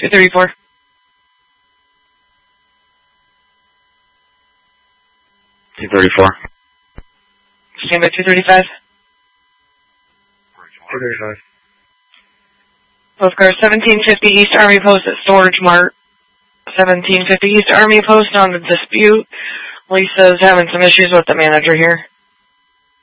234. Stand by 235. 235. Post car 1750 East Army Post at Storage Mart. 1750 East Army Post on the dispute. Lisa's having some issues with the manager here.